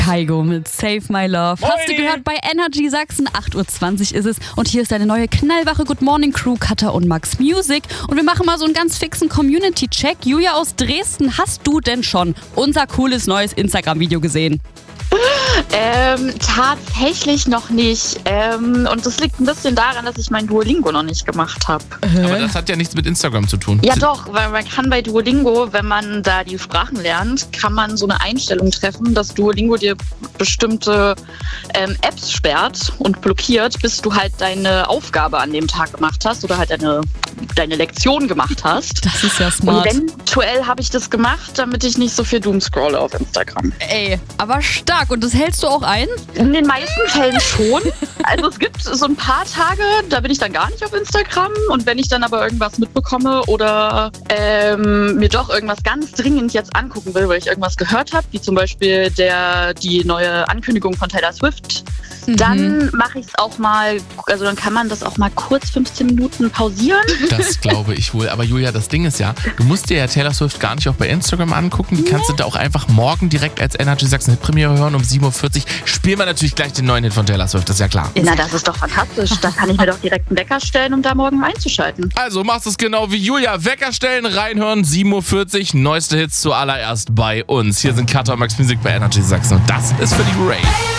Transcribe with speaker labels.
Speaker 1: Kygo mit Save My Love. Hast du gehört bei Energy Sachsen? 8.20 Uhr ist es. Und hier ist deine neue knallwache Good Morning Crew, Katha und Max Music. Und wir machen mal so einen ganz fixen Community-Check. Julia aus Dresden, hast du denn schon unser cooles neues Instagram-Video gesehen?
Speaker 2: Tatsächlich noch nicht. Und das liegt ein bisschen daran, dass ich mein Duolingo noch nicht gemacht habe.
Speaker 3: Aber das hat ja nichts mit Instagram zu tun.
Speaker 2: Ja doch, weil man kann bei Duolingo, wenn man da die Sprachen lernt, kann man so eine Einstellung treffen, dass Duolingo dir bestimmte Apps sperrt und blockiert, bis du halt deine Aufgabe an dem Tag gemacht hast oder halt deine Lektion gemacht hast.
Speaker 1: Das ist ja smart.
Speaker 2: Und eventuell habe ich das gemacht, damit ich nicht so viel doomscrolle auf Instagram.
Speaker 1: Ey, aber stark. Und das hältst du auch ein?
Speaker 2: In den meisten Fällen schon. Also es gibt so ein paar Tage, da bin ich dann gar nicht auf Instagram. Und wenn ich dann aber irgendwas mitbekomme oder mir doch irgendwas ganz dringend jetzt angucken will, weil ich irgendwas gehört habe, wie zum Beispiel die neue Ankündigung von Taylor Swift, dann mache ich es auch mal, also dann kann man das auch mal kurz 15 Minuten pausieren.
Speaker 3: Das glaube ich wohl. Aber Julia, das Ding ist ja, du musst dir ja Taylor Swift gar nicht auch bei Instagram angucken. Die kannst du da auch einfach morgen direkt als Energy Sachsen Premiere hören um 7.40 Uhr. Spielen wir natürlich gleich den neuen Hit von Taylor Swift, das ist ja klar.
Speaker 2: Na, das ist doch fantastisch. Da kann ich mir doch direkt einen Wecker stellen, um da morgen einzuschalten.
Speaker 3: Also machst es genau wie Julia. Wecker stellen, reinhören, 7.40 Uhr. Neueste Hits zuallererst bei uns. Hier sind Katha und Max Music bei Energy Sachsen. Und das ist für die Ray.